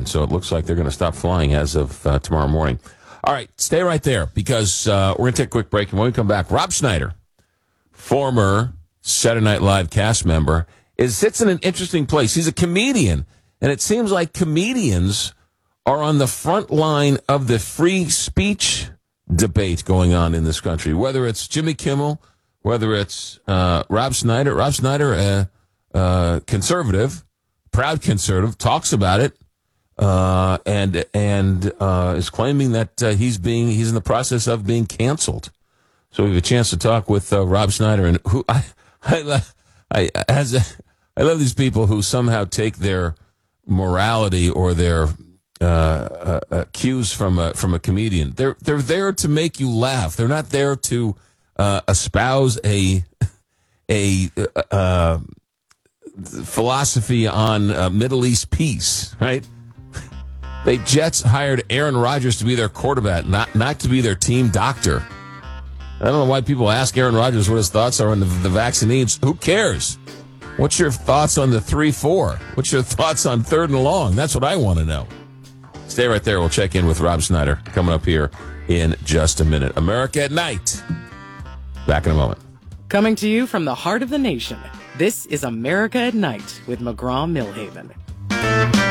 weekend. So it looks like they're going to stop flying as of tomorrow morning. All right, stay right there because we're going to take a quick break. And when we come back, Rob Schneider, former Saturday Night Live cast member, sits in an interesting place. He's a comedian, and it seems like comedians are on the front line of the free speech debate going on in this country, whether it's Jimmy Kimmel, whether it's Rob Schneider. Rob Schneider, conservative, proud conservative, talks about it and is claiming that he's in the process of being canceled. So we have a chance to talk with Rob Schneider, and who I love these people who somehow take their morality or their cues from a comedian. They're there to make you laugh. They're not there to espouse a philosophy on Middle East peace, right? The Jets hired Aaron Rodgers to be their quarterback, not to be their team doctor. I don't know why people ask Aaron Rodgers what his thoughts are on the vaccines. Who cares? What's your thoughts on the 3-4? What's your thoughts on 3rd and long? That's what I want to know. Stay right there. We'll check in with Rob Schneider coming up here in just a minute. America at Night. Back in a moment. Coming to you from the heart of the nation, this is America at Night with McGraw-Milhaven.